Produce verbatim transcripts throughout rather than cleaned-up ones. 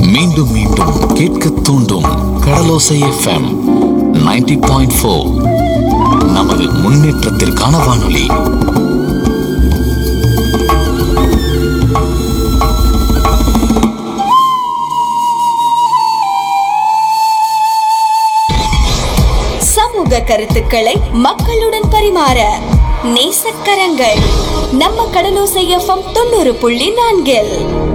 மீண்டும் மீண்டும் கேட்க தூண்டும் கடலோசை எஃப்எம் நைன்டி பாயிண்ட் ஃபோர். நமது முன்னேற்றத்திற்கான வானொலி. சமூக கருத்துக்களை மக்களுடன் பரிமாற நேசக்கரங்கள் நம்ம கடலோசை எஃப்எம் தொண்ணூறு புள்ளி நான்கில்.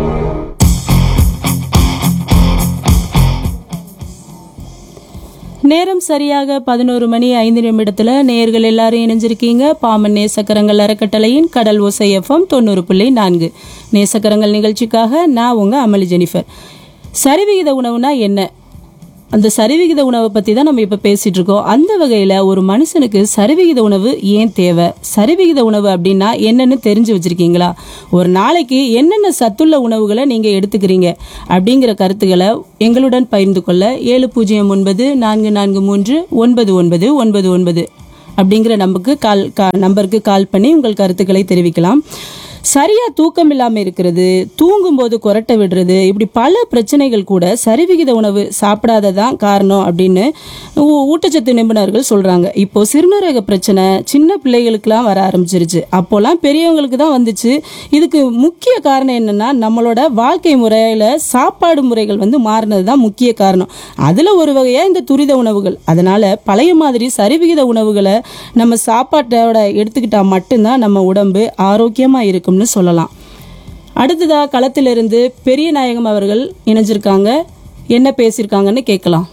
நேரம் சரியாக பதினோரு மணி ஐந்து நிமிடத்துல நேயர்கள் எல்லாரும் இணைஞ்சிருக்கீங்க பாமன் நேசக்கரங்கள் அறக்கட்டளையின் கடல் ஓசை எஃப்எம் தொண்ணூறு புள்ளி நான்கு நேசக்கரங்கள் நிகழ்ச்சிக்காக நான் உங்க அமளி ஜெனிஃபர். சரிவிகித உணவுனா என்ன? அந்த சரிவிகித உணவை பற்றி தான் நம்ம இப்போ பேசிகிட்டு இருக்கோம். அந்த வகையில் ஒரு மனுஷனுக்கு சரிவிகித உணவு ஏன் தேவை? சரிவிகித உணவு அப்படின்னா என்னன்னு தெரிஞ்சு வச்சுருக்கீங்களா? ஒரு நாளைக்கு என்னென்ன சத்துள்ள உணவுகளை நீங்கள் எடுத்துக்கிறீங்க அப்படிங்கிற கருத்துக்களை எங்களுடன் பகிர்ந்து கொள்ள ஏழு பூஜ்ஜியம் ஒன்பது நான்கு நான்கு மூன்று ஒன்பது ஒன்பது ஒன்பது ஒன்பது அப்படிங்கிற நம்பருக்கு கால் கா நம்பருக்கு கால் பண்ணி உங்கள் கருத்துக்களை தெரிவிக்கலாம். சரியா தூக்கம் இல்லாமல் இருக்கிறது, தூங்கும்போது கொரட்டை விடுறது, இப்படி பல பிரச்சனைகள் கூட சரிவிகித உணவு சாப்பிடாததான் காரணம் அப்படின்னு ஊட்டச்சத்து நிபுணர்கள் சொல்றாங்க. இப்போ சிறுநீரக பிரச்சனை சின்ன பிள்ளைகளுக்கெல்லாம் வர ஆரம்பிச்சிருச்சு. அப்போல்லாம் பெரியவங்களுக்கு தான் வந்துச்சு. இதுக்கு முக்கிய காரணம் என்னன்னா நம்மளோட வாழ்க்கை முறையில சாப்பாடு முறைகள் வந்து மாறினது தான் முக்கிய காரணம். அதுல ஒரு வகையா இந்த துரித உணவுகள். அதனால பழைய மாதிரி சரிவிகித உணவுகளை நம்ம சாப்பாட்டோட எடுத்துக்கிட்டா மட்டும்தான் நம்ம உடம்பு ஆரோக்கியமா இருக்கும் சொல்லலாம். அடுத்ததா களத்திலிருந்து பெரிய நாயகம் அவர்கள் இணைஞ்சிருக்காங்க. என்ன பேசியிருக்காங்கன்னு கேட்கலாம்.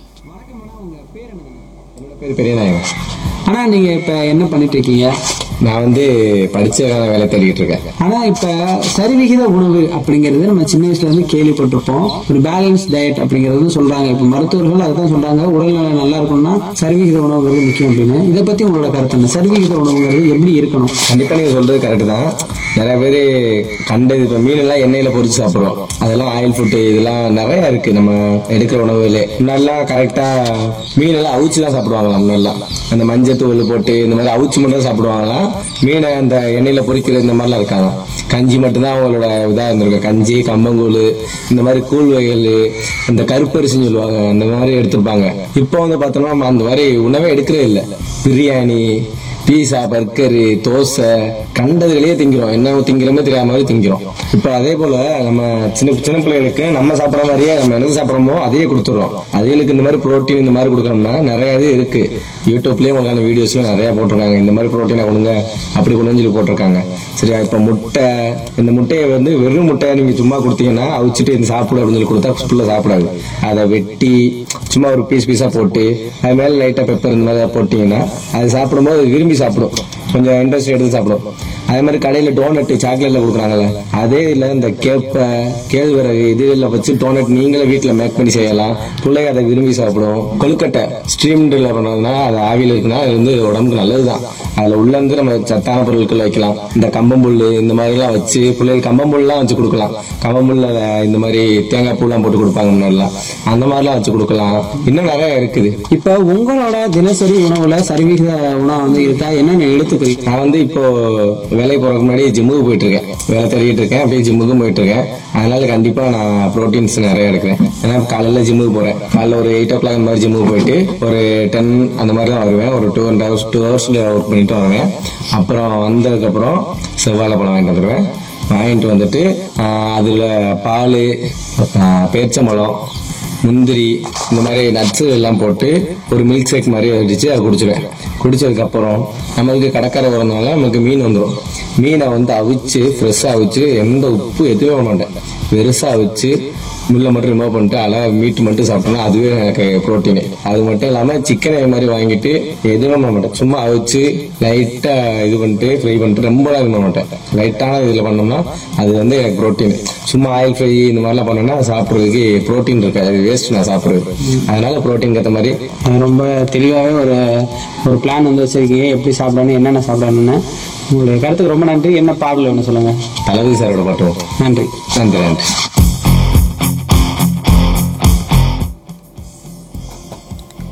பெரிய நாயகம். ஆனா நீங்க இப்ப என்ன பண்ணிட்டு இருக்கீங்க? நான் வந்து படிச்ச வேலை தேடிட்டு இருக்கேன். ஆனா இப்ப சரிவிகித உணவு அப்படிங்கறது நம்ம சின்ன வயசுல இருந்து கேள்விப்பட்டிருப்போம். ஒரு பேலன்ஸ் டயட் அப்படிங்கறது சொல்றாங்க. இப்ப மருத்துவர்கள் அதுதான் சொல்றாங்க, உடல்நலம் நல்லா இருக்கணும்னா சரிவிகித உணவுங்கிறது முக்கியம் அப்படின்னு. இதை பத்தி உங்களோட கருத்து என்ன? சரிவிகித உணவுங்கிறது எப்படி இருக்கணும்? கண்டிப்பா நீங்க சொல்றது கரெக்ட் தான். நிறைய பேர் கண்டது இப்ப மீன் எல்லாம் எண்ணெயில பொரிச்சு சாப்பிடுறோம். அதெல்லாம் ஆயில் ஃபுட்டு இதெல்லாம் நிறைய இருக்கு நம்ம எடுக்கிற உணவுல. நல்லா கரெக்டா மீன் எல்லாம் அவிச்சு தான் சாப்பிடுவாங்களாம். முன்னெல்லாம் அந்த மஞ்சள் தூள் போட்டு இந்த மாதிரி அவிச்சு மட்டும் சாப்பிடுவாங்களாம். மீனை அந்த எண்ணெயில பொரிக்கிறது இந்த மாதிரிலாம் இருக்காங்க. கஞ்சி மட்டும்தான் அவங்களோட இதா இருந்திருக்கு. கஞ்சி, கம்பங்கூழ், இந்த மாதிரி கூழ் வகைகள், இந்த கருப்பரிசின்னு சொல்லுவாங்க, அந்த மாதிரி எடுத்துருப்பாங்க. இப்போ வந்து பார்த்தோம்னா அந்த மாதிரி உணவே எடுக்கிறே இல்லை. பிரியாணி, பீஸா, பர்கரு, தோசை கண்டதுலயே திங்கிறோம். என்ன திங்கிறோமே தெரியாத மாதிரி திங்கிறோம். இப்ப அதே போல நம்ம சின்ன சின்ன பிள்ளைகளுக்கு நம்ம சாப்பிட்ற மாதிரியே நம்ம என்ன சாப்பிட்றோமோ அதையே கொடுத்துறோம். அதுகளுக்கு இந்த மாதிரி புரோட்டீன் இந்த மாதிரி கொடுக்கணும்னா நிறைய இது இருக்கு. யூடியூப்லயே உங்களுக்கான வீடியோஸ்லாம் நிறைய போட்டிருக்காங்க. இந்த மாதிரி புரோட்டீனை கொடுங்க அப்படி கொண்டு சொல்லி போட்டிருக்காங்க. சரியா? இப்ப முட்டை, இந்த முட்டையை வந்து வெறும் முட்டையை நீங்க சும்மா கொடுத்தீங்கன்னா அவிச்சிட்டு இந்த சாப்பிடு அப்படின்னு சொல்லி கொடுத்தா ஃபுல்லா சாப்பிடாது. அதை வெட்டி சும்மா ஒரு பீஸ் பீஸா போட்டு அது மேல லைட்டா பெப்பர் இந்த மாதிரி போட்டீங்கன்னா அது சாப்பிடும்போது விரும்பி சாப்பிடும். கொஞ்சம் இன்ட்ரெஸ்ட் எடுத்து சாப்பிடும். அதே மாதிரி கடையில டோனட் சாக்லேட்ல கொடுக்குறாங்கல்ல, அதே இல்ல இந்த கேப்ப கேழ்வரகு இதுல வச்சு டோனட் நீங்களே வீட்டுல மேக் பண்ணி செய்யலாம். பிள்ளைங்க அதை விரும்பி சாப்பிடும். கொழுக்கட்டை ஸ்ட்ரீம்ல பண்றதுனா அது ஆவியில இருக்குன்னா அது வந்து உடம்புக்கு நல்லதுதான். அதுல உள்ள இருந்து நம்ம சத்தான பொருட்கள் வைக்கலாம். இந்த கம்பம்புல் இந்த மாதிரி எல்லாம் வச்சு பிள்ளைகள் கம்பம்புல்லாம் வச்சு கொடுக்கலாம். கம்பம்புல்ல இந்த மாதிரி தேங்காய் பூலாம் போட்டு கொடுப்பாங்க முன்னாடிலாம். அந்த மாதிரிலாம் வச்சு கொடுக்கலாம். இன்னும் நிறைய இருக்குது. இப்ப உங்களோட தினசரி உணவுல சரிவிகித உணவு வந்து இருக்கா? என்னென்ன எடுத்துக்கிறீங்க? நான் வந்து இப்போ வேலை போறதுக்கு முன்னாடி ஜிம்முக்கு போயிட்டு இருக்கேன். வேலை தேடிட்டு இருக்கேன், அப்படியே ஜிம்முக்கும் போயிட்டு இருக்கேன். அதனால கண்டிப்பா நான் ப்ரோட்டீன்ஸ் நிறைய எடுக்கிறேன். ஏன்னா காலையில ஜிம்முக்கு போறேன். காலைல ஒரு எயிட் ஓ கிளாக் இந்த மாதிரி ஜிம்முக்கு போயிட்டு ஒரு டென் அந்த மாதிரி தான் வருவேன். ஒரு two and hours two ஹவர்ஸ்ல work பண்ணிட்டு வருவேன். அப்புறம் வந்ததுக்கு அப்புறம் செவ்வாழை பழம் வாங்கிட்டு வந்துடுவேன். வாங்கிட்டு வந்துட்டு அதுல பால், பேரிச்சம்பழம், முந்திரி இந்த மாதிரி நட்ஸ் எல்லாம் போட்டு ஒரு மில்க் ஷேக் மாதிரி அடிச்சு அதை குடிச்சிடுவேன். குடிச்சதுக்கு அப்புறம் நம்மளுக்கு கடற்கரை வரதுனால நமக்கு மீன் வந்துடும். மீனை வந்து அவிச்சு ஃப்ரெஷ்ஷா அவிச்சு எந்த உப்பு எதுவுமே பண்ண மாட்டேன். பெருசா அவிச்சு முள்ளை மட்டும் ரிமூவ் பண்ணிட்டு அழகா மீட் மட்டும் சாப்பிட்டோம்னா அதுவே எனக்கு ப்ரோட்டீன். அது மட்டும் இல்லாம சிக்கன் இது மாதிரி வாங்கிட்டு எதுவுமே பண்ண மாட்டேன். சும்மா அவிச்சு லைட்டா இது பண்ணிட்டு ஃப்ரை பண்ணிட்டு ரொம்ப பண்ண மாட்டேன். லைட்டான இதுல பண்ணோம்னா அது வந்து எனக்கு ப்ரோட்டீன். சும்மா ஆயில் ஃப்ரை இந்த மாதிரிலாம் பண்ணோம்னா சாப்பிட்றதுக்கு ப்ரோட்டீன் இருக்கு, அது வேஸ்ட் நான் சாப்பிடுறது. அதனால ப்ரோட்டீன் ஏற்ற மாதிரி ரொம்ப தெளிவாகவே ஒரு ஒரு பிளான் வந்து வச்சிருக்கீங்க, எப்படி சாப்பிடணும் என்னென்ன சாப்பிடணும்னு. உங்களுடைய கருத்துக்கு ரொம்ப நன்றி. என்ன பாடல் ஒன்று சொல்லுங்க? தளபதி சாரோட பாட்டு. நன்றி நன்றி நன்றி.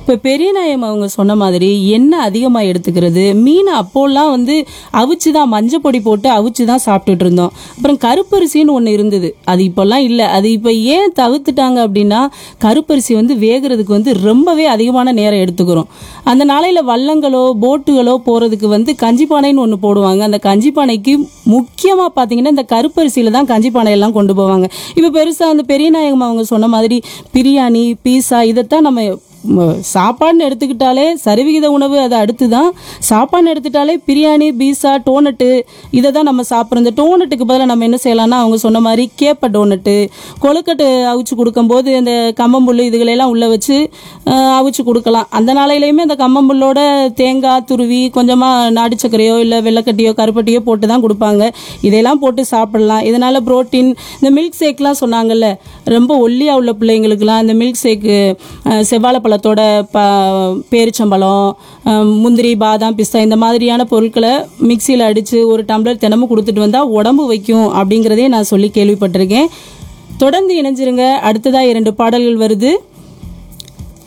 இப்போ பெரிய நாயம் அவங்க சொன்ன மாதிரி எண்ணெய் அதிகமாக எடுத்துக்கிறது, மீன் அப்போல்லாம் வந்து அவிச்சு தான் மஞ்சள் பொடி போட்டு அவிச்சு தான் சாப்பிட்டுட்டு இருந்தோம். அப்புறம் கருப்பரிசின்னு ஒன்று இருந்தது, அது இப்போல்லாம் இல்லை. அது இப்போ ஏன் தவிர்த்துட்டாங்க அப்படின்னா கருப்பரிசி வந்து வேகிறதுக்கு வந்து ரொம்பவே அதிகமான நேரம் எடுத்துக்கிறோம். அந்த நாளையில் வள்ளங்களோ போட்டுகளோ போகிறதுக்கு வந்து கஞ்சிப்பானைன்னு ஒன்று போடுவாங்க. அந்த கஞ்சிப்பானைக்கு முக்கியமாக பார்த்தீங்கன்னா இந்த கருப்பரிசியில் தான் கஞ்சிப்பானையெல்லாம் கொண்டு போவாங்க. இப்போ பெருசாக அந்த பெரிய நாயகம் அவங்க சொன்ன மாதிரி பிரியாணி பீஸா இதைத்தான் நம்ம சாப்பாடுன்னு எடுத்துக்கிட்டாலே சரிவிகித உணவு அது அடுத்து தான். சாப்பாடுன்னு எடுத்துட்டாலே பிரியாணி பீஸா டோனட்டு இதை தான் நம்ம சாப்பிட்றோம். இந்த டோனட்டுக்கு பதிலாக நம்ம என்ன செய்யலாம்னா அவங்க சொன்ன மாதிரி கேப்ப டோனட்டு கொழுக்கட்டு அவிச்சு கொடுக்கும்போது இந்த கம்மம்புல் இதுகளெல்லாம் உள்ளே வச்சு அவிச்சு கொடுக்கலாம். அந்த நாளையிலையுமே அந்த கம்மம்புல்லோட தேங்காய் துருவி கொஞ்சமாக நாட்டு சர்க்கரையோ இல்லை வெள்ளைக்கட்டியோ கருப்பட்டியோ போட்டு தான் கொடுப்பாங்க. இதெல்லாம் போட்டு சாப்பிடலாம். இதனால் புரோட்டீன், இந்த மில்க் ஷேக்லாம் சொன்னாங்கல்ல, ரொம்ப ஒல்லியாக உள்ள பிள்ளைங்களுக்குலாம் இந்த மில்க் ஷேக்கு செவ்வாழை பழத்தோட ப பேரிச்சம்பழம் முந்திரி பாதாம் பிஸ்தா இந்த மாதிரியான பொருட்களை மிக்சியில் அடித்து ஒரு டம்ளர் தினமும் கொடுத்துட்டு வந்தால் உடம்பு வைக்கும் அப்படிங்கிறதே நான் சொல்லி கேள்விப்பட்டிருக்கேன். தொடர்ந்து இணைஞ்சிருங்க. அடுத்ததாக இரண்டு பாடல்கள் வருது.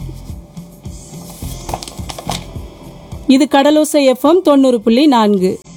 இது கடலோசை எஃப்எம் தொண்ணூறு புள்ளி நான்கு.